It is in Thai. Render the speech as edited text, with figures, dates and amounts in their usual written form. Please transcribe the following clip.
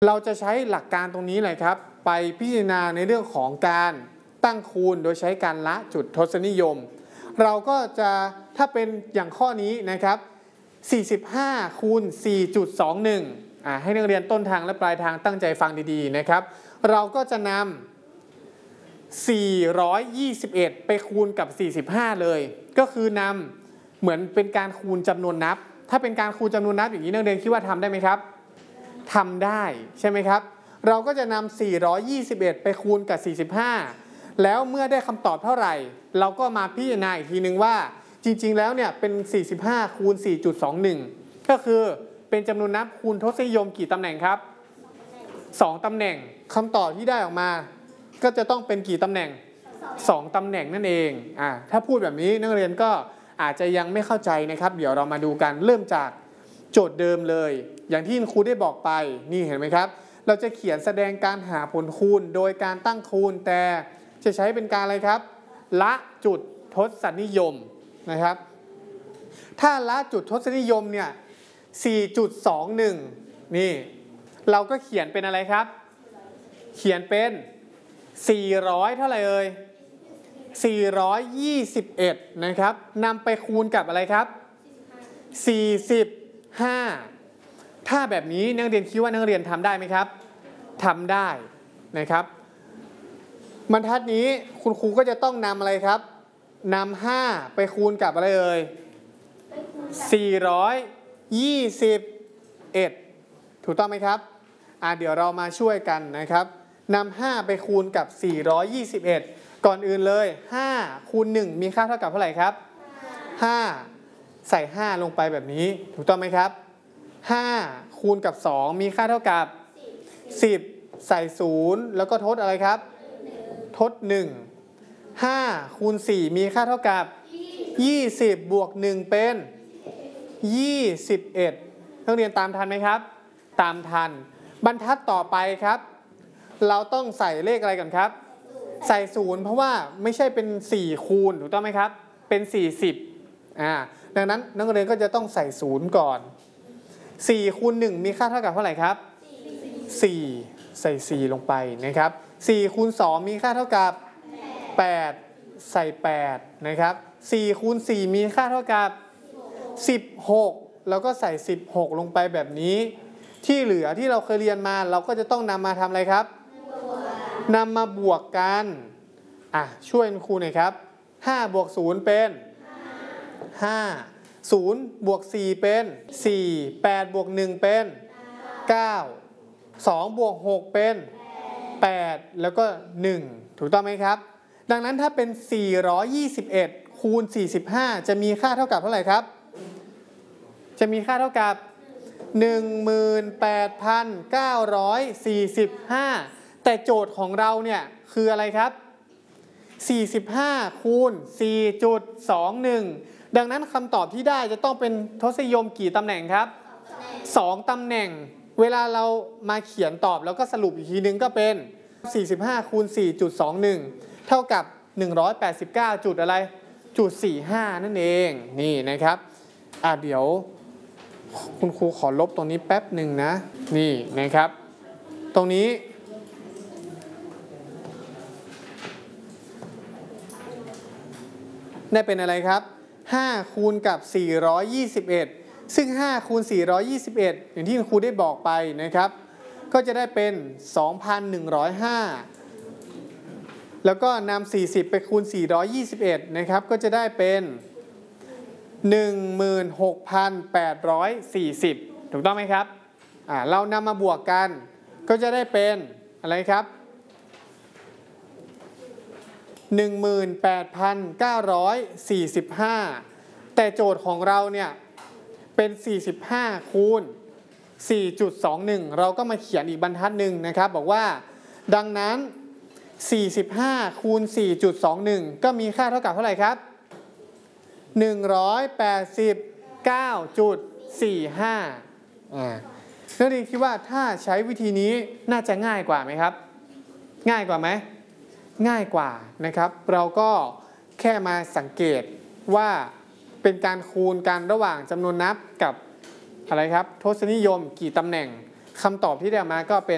เราจะใช้หลักการตรงนี้เลยครับไปพิจารณาในเรื่องของการตั้งคูณโดยใช้การละจุดทศนิยมเราก็จะถ้าเป็นอย่างข้อนี้นะครับ45คูณ 4.21 ให้นักเรียนต้นทางและปลายทางตั้งใจฟังดีๆนะครับเราก็จะนำ421ไปคูณกับ45เลยก็คือนำเหมือนเป็นการคูณจำนวนนับถ้าเป็นการคูณจำนวนนับอย่างนี้นักเรียนคิดว่าทำได้ไหมครับทำได้ใช่ไหมครับเราก็จะนำ421ไปคูณกับ45แล้วเมื่อได้คำตอบเท่าไหร่เราก็มาพิจารณาอีกทีนึงว่าจริงๆแล้วเนี่ยเป็น45คูณ 4.21 ก็คือเป็นจำนวนนับคูณทศนิยมกี่ตำแหน่งครับ2ตำแหน่งคำตอบที่ได้ออกมาก็จะต้องเป็นกี่ตำแหน่ง2ตำแหน่งนั่นเองถ้าพูดแบบนี้นักเรียนก็อาจจะยังไม่เข้าใจนะครับเดี๋ยวเรามาดูกันเริ่มจากโจทย์เดิมเลยอย่างที่ครูได้บอกไปนี่เห็นไหมครับเราจะเขียนแสดงการหาผลคูณโดยการตั้งคูณแต่จะใช้เป็นการอะไรครับละจุดทศนิยมนะครับถ้าละจุดทศนิยมเนี่ย 4.21 นี่เราก็เขียนเป็นอะไรครับเขียนเป็น400เท่าไหร่เอ่ย421นะครับนำไปคูณกับอะไรครับ45ถ้าแบบนี้นักเรียนคิดว่านักเรียนทำได้ไหมครับทำได้นะครับบรรทัดนี้คุณครูก็จะต้องนำอะไรครับนำ5ไปคูณกับอะไรเอ่ย421ถูกต้องไหมครับเดี๋ยวเรามาช่วยกันนะครับนำ5ไปคูณกับ421ก่อนอื่นเลย5คูณ1มีค่าเท่ากับเท่าไหร่ครับ5ใส่5ลงไปแบบนี้ถูกต้องไหมครับ5คูณกับ2มีค่าเท่ากับ10ใส่0แล้วก็ทดอะไรครับทด1 5คูณ4มีค่าเท่ากับ20บวก1เป็น21นักเรียนตามทันไหมครับตามทันบรรทัดต่อไปครับเราต้องใส่เลขอะไรก่อนครับใส่0เพราะว่าไม่ใช่เป็น4คูณถูกต้องไหมครับเป็น40ดังนั้นนักเรียนก็จะต้องใส่0ก่อน4คูณ1มีค่าเท่ากับเท่าไหร่ครับ4ใส่4ลงไปนะครับ4คูณ2มีค่าเท่ากับ8ใส่8นะครับ4คูณ4มีค่าเท่ากับ16แล้วก็ใส่16ลงไปแบบนี้ที่เหลือที่เราเคยเรียนมาเราก็จะต้องนำมาทำอะไรครับนำมาบวกกันช่วยครูหน่อยครับ5บวก0เป็น5 0บวก4เป็น4 8บวก1เป็น9 2บวก6เป็น8แล้วก็1ถูกต้องไหมครับดังนั้นถ้าเป็น421คูณ45จะมีค่าเท่ากับเท่าไหร่ครับจะมีค่าเท่ากับ 18,945 แต่โจทย์ของเราเนี่ยคืออะไรครับ45คูณ 4.21 ดังนั้นคำตอบที่ได้จะต้องเป็นทศนิยมกี่ตำแหน่งครับ2ตำแหน่งเวลาเรามาเขียนตอบแล้วก็สรุปอีกทีนึงก็เป็น45คูณ 4.21 เท่ากับ189จุดอะไรจุด45นั่นเองนี่นะครับเดี๋ยวคุณครูขอลบตรงนี้แป๊บหนึ่งนะนี่นะครับตรงนี้ได้เป็นอะไรครับ5คูณกับ421ซึ่ง5คูณ421อย่างที่คุณครูได้บอกไปนะครับก็จะได้เป็น 2,105 แล้วก็นำ40ไปคูณ421นะครับก็จะได้เป็น 16,840 ถูกต้องไหมครับเรานำมาบวกกันก็จะได้เป็นอะไรครับ 18,945 แต่โจทย์ของเราเนี่ยเป็น45คูณ 4.21 เราก็มาเขียนอีกบรรทัดหนึ่งนะครับบอกว่าดังนั้น45คูณ 4.21 ก็มีค่าเท่ากับเท่าไหร่ครับ189.45นักเรียนคิดว่าถ้าใช้วิธีนี้น่าจะง่ายกว่าไหมครับง่ายกว่าไหมง่ายกว่านะครับเราก็แค่มาสังเกตว่าเป็นการคูณกันระหว่างจำนวนนับกับอะไรครับทศนิยมกี่ตำแหน่งคำตอบที่ได้มาก็เป็น